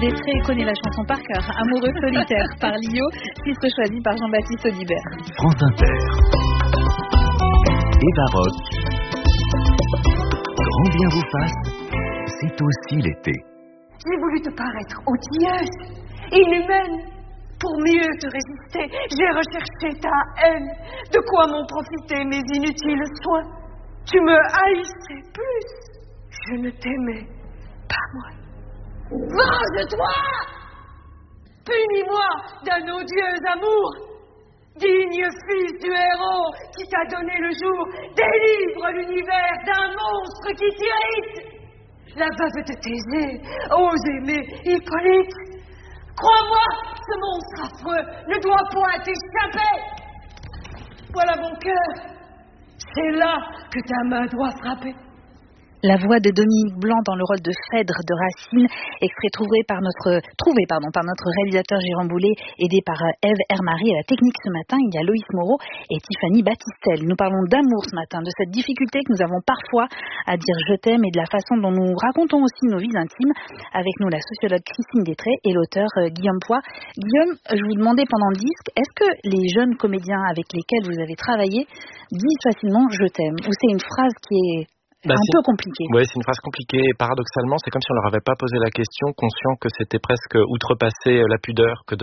Détré connaît la chanson par cœur. Amoureux solitaire par Lio, titre choisi par Jean-Baptiste Audibert. France Inter. Et Baroque. Grand bien vous fasse, c'est aussi l'été. J'ai voulu te paraître odieuse, inhumaine. Pour mieux te résister, j'ai recherché ta haine. De quoi m'ont profité mes inutiles soins? Tu me haïssais plus. Je ne t'aimais pas moins. Venge-toi! Punis-moi d'un odieux amour. Digne fils du héros qui t'a donné le jour, délivre l'univers d'un monstre qui t'irrite. La veuve de Thésée ose aimer Hippolyte. Crois-moi, ce monstre affreux ne doit point t'échapper. Voilà mon cœur. C'est là que ta main doit frapper. La voix de Dominique Blanc dans le rôle de Phèdre de Racine, extrait trouvé par notre réalisateur Jérôme Boulet, aidé par Ève Hermary à la technique ce matin. Il y a Loïs Moreau et Tiffany Battistel. Nous parlons d'amour ce matin, de cette difficulté que nous avons parfois à dire je t'aime et de la façon dont nous racontons aussi nos vies intimes. Avec nous la sociologue Christine Détré et l'auteur Guillaume Poix. Guillaume, je vous demandais pendant le disque, est-ce que les jeunes comédiens avec lesquels vous avez travaillé disent facilement je t'aime, ou c'est une phrase qui est un peu compliqué. Oui, c'est une phrase compliquée et paradoxalement, c'est comme si on leur avait pas posé la question, conscient que c'était presque outrepasser la pudeur que de